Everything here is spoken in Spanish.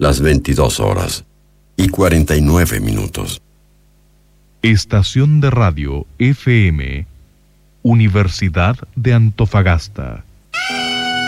las 22:49. Estación de Radio FM, Universidad de Antofagasta.